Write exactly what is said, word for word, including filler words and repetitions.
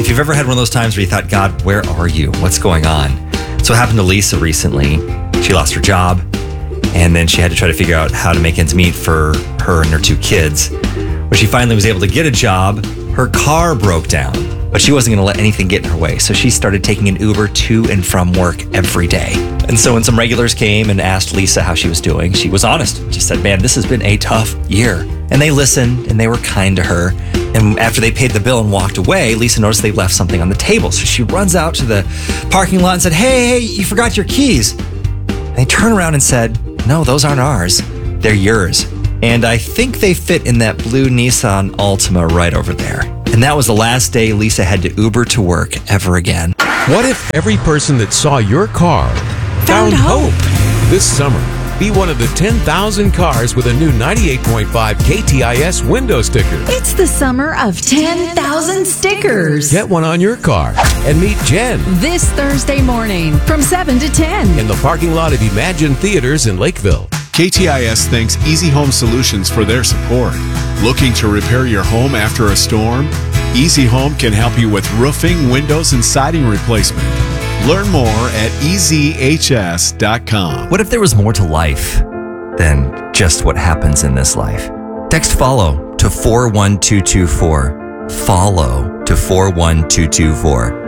if you've ever had one of those times where you thought, God, where are you? What's going on? So it happened to Lisa recently. She lost her job, and then she had to try to figure out how to make ends meet for her and her two kids. When she finally was able to get a job, her car broke down, but she wasn't going to let anything get in her way. So she started taking an Uber to and from work every day. And so when some regulars came and asked Lisa how she was doing, she was honest. She said, man, this has been a tough year. And they listened and they were kind to her. And after they paid the bill and walked away, Lisa noticed they left something on the table. So she runs out to the parking lot and said, hey, hey, you forgot your keys. And they turned around and said, no, those aren't ours. They're yours. And I think they fit in that blue Nissan Altima right over there. And that was the last day Lisa had to Uber to work ever again. What if every person that saw your car Found found hope? hope? This summer, be one of the ten thousand cars with a new ninety-eight point five K T I S window sticker. It's the summer of ten thousand stickers. Get one on your car and meet Jen This Thursday morning from seven to ten. in the parking lot of Imagine Theaters in Lakeville. K T I S thanks Easy Home Solutions for their support. Looking to repair your home after a storm? Easy Home can help you with roofing, windows, and siding replacement. Learn more at E Z H S dot com. What if there was more to life than just what happens in this life? Text FOLLOW to four one two two four. FOLLOW to four one two two four.